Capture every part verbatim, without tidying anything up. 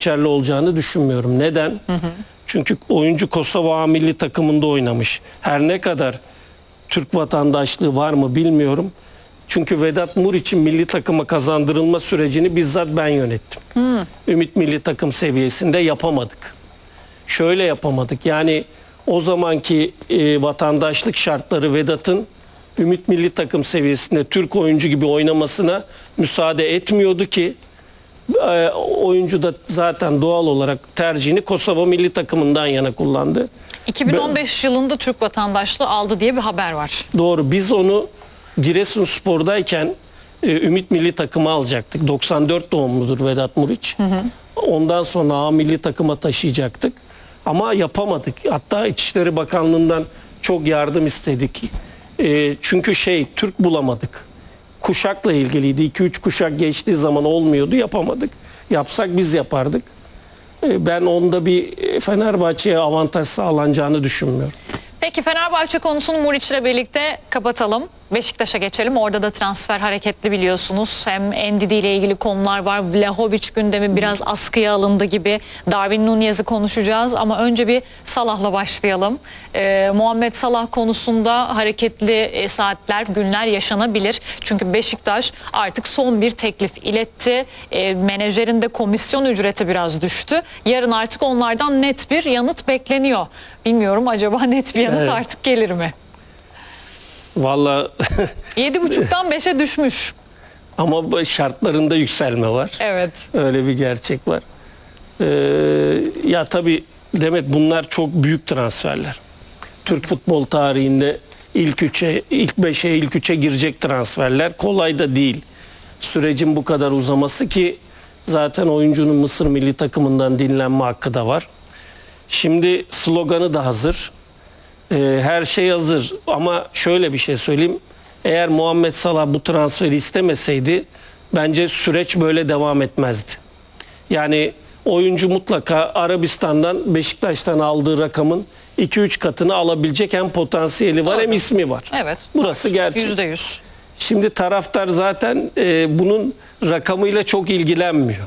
geçerli olacağını düşünmüyorum. Neden? Hı hı. Çünkü oyuncu Kosova A milli takımında oynamış. Her ne kadar Türk vatandaşlığı var mı bilmiyorum. Çünkü Vedat Muriç'in milli takıma kazandırılma sürecini bizzat ben yönettim. Hmm. Ümit milli takım seviyesinde yapamadık. Şöyle yapamadık. Yani o zamanki e, vatandaşlık şartları Vedat'ın Ümit milli takım seviyesinde Türk oyuncu gibi oynamasına müsaade etmiyordu ki e, oyuncu da zaten doğal olarak tercihini Kosova milli takımından yana kullandı. iki bin on beş ben, yılında Türk vatandaşlığı aldı diye bir haber var. Doğru. Biz onu Giresunspor'dayken e, Ümit milli takımı alacaktık. doksan dört doğumludur Vedat Muriç. Hı hı. Ondan sonra A milli takıma taşıyacaktık. Ama yapamadık. Hatta İçişleri Bakanlığı'ndan çok yardım istedik. E, çünkü şey Türk bulamadık. Kuşakla ilgiliydi. iki üç kuşak geçtiği zaman olmuyordu. Yapamadık. Yapsak biz yapardık. E, ben onda bir Fenerbahçe'ye avantaj sağlanacağını düşünmüyorum. Peki Fenerbahçe konusunu Muriç'le birlikte kapatalım. Beşiktaş'a geçelim. Orada da transfer hareketli biliyorsunuz. Hem Endidi ile ilgili konular var. Vlahovic gündemi biraz askıya alındı gibi. Darwin Nunez'i konuşacağız ama önce bir Salah'la başlayalım. Ee, Muhammed Salah konusunda hareketli e, saatler, günler yaşanabilir. Çünkü Beşiktaş artık son bir teklif iletti. E, menajerin de komisyon ücreti biraz düştü. Yarın artık onlardan net bir yanıt bekleniyor. Bilmiyorum acaba net bir yanıt evet. artık gelir mi? Vallahi yedi buçuktan beşe düşmüş. Ama şartlarında yükselme var. Evet. Öyle bir gerçek var. Ee, ya tabii Demet bunlar çok büyük transferler. Türk futbol tarihinde ilk üçe, ilk beşe, ilk üçe girecek transferler kolay da değil. Sürecin bu kadar uzaması ki zaten oyuncunun Mısır milli takımından dinlenme hakkı da var. Şimdi sloganı da hazır. Her şey hazır ama şöyle bir şey söyleyeyim. Eğer Muhammed Salah bu transferi istemeseydi bence süreç böyle devam etmezdi. Yani oyuncu mutlaka Arabistan'dan Beşiktaş'tan aldığı rakamın iki üç katını alabilecek hem potansiyeli var. Doğru. Hem ismi var. Evet. Burası gerçek. yüzde yüz. Şimdi taraftar zaten e, bunun rakamıyla çok ilgilenmiyor.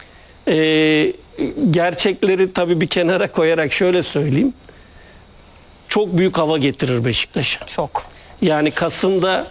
E, gerçekleri tabii bir kenara koyarak şöyle söyleyeyim. Çok büyük hava getirir Beşiktaş'a. Çok. Yani Kasım'da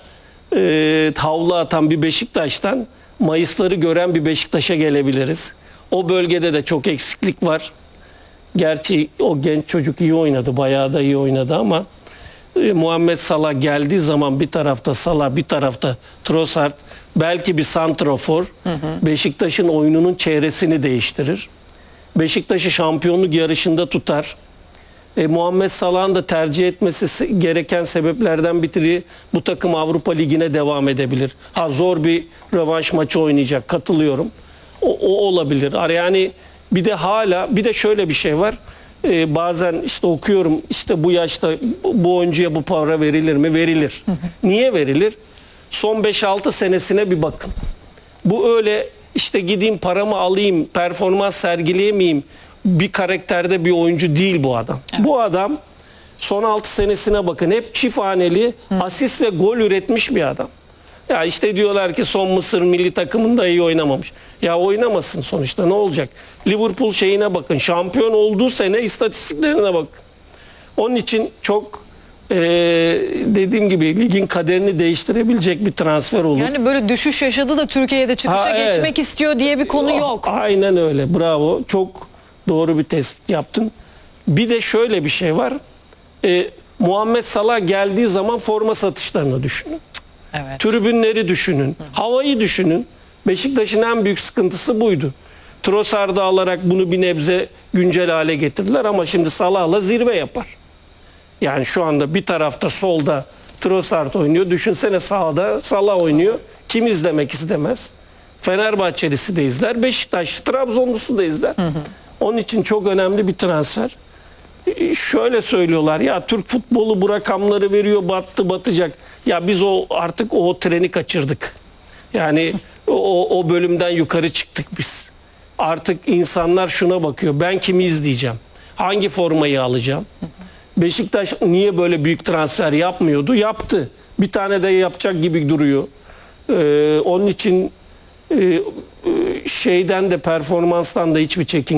e, havlu atan bir Beşiktaş'tan Mayısları gören bir Beşiktaş'a gelebiliriz. O bölgede de çok eksiklik var. Gerçi o genç çocuk iyi oynadı. Bayağı da iyi oynadı ama e, Muhammed Salah geldiği zaman bir tarafta Salah, bir tarafta Trossard, belki bir santrafor Beşiktaş'ın oyununun çehresini değiştirir. Beşiktaş'ı şampiyonluk yarışında tutar. E, Muhammed Salah'ın da tercih etmesi gereken sebeplerden biri bu takım Avrupa Ligi'ne devam edebilir. Ha, zor bir rövanş maçı oynayacak, katılıyorum. O, o olabilir. Yani bir de hala bir de şöyle bir şey var. E, bazen işte okuyorum işte bu yaşta bu oyuncuya bu para verilir mi? Verilir. Hı hı. Niye verilir? Son beş altı senesine bir bakın. Bu öyle işte gideyim paramı alayım, performans sergileyemeyeyim. Bir karakterde bir oyuncu değil bu adam. Evet. Bu adam son altı senesine bakın hep çift haneli asist ve gol üretmiş bir adam. Ya işte diyorlar ki son Mısır milli takımında iyi oynamamış. Ya oynamasın sonuçta ne olacak? Liverpool şeyine bakın. Şampiyon olduğu sene istatistiklerine bakın. Onun için çok Ee, dediğim gibi ligin kaderini değiştirebilecek bir transfer olur. Yani böyle düşüş yaşadı da Türkiye'de çıkışa ha, geçmek evet. istiyor diye bir konu yok. Aynen öyle. Bravo. Çok doğru bir tespit yaptın. Bir de şöyle bir şey var. Ee, Muhammed Salah geldiği zaman forma satışlarını düşünün. Evet. Tribünleri düşünün. Hı. Havayı düşünün. Beşiktaş'ın en büyük sıkıntısı buydu. Trossard'ı alarak bunu bir nebze güncel hale getirdiler ama şimdi Salah'la zirve yapar. Yani şu anda bir tarafta solda Trossard oynuyor. Düşünsene sağda Salah oynuyor. Kim izlemek istemez? Fenerbahçelisi de izler. Beşiktaş, Trabzonlusu da izler. Hı hı. Onun için çok önemli bir transfer. Şöyle söylüyorlar ya Türk futbolu bu rakamları veriyor battı batacak. Ya biz o artık o treni kaçırdık. Yani o, o bölümden yukarı çıktık biz. Artık insanlar şuna bakıyor. Ben kimi izleyeceğim? Hangi formayı alacağım? Hı hı. Beşiktaş niye böyle büyük transfer yapmıyordu? Yaptı. Bir tane de yapacak gibi duruyor. Ee, onun için e, şeyden de performanstan da hiçbir çekin